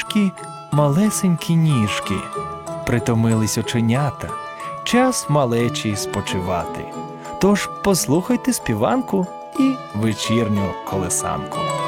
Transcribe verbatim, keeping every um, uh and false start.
ніжки, малесенькі ніжки. Притомились оченята, час малечі спочивати. Тож послухайте співанку і вечірню колесанку.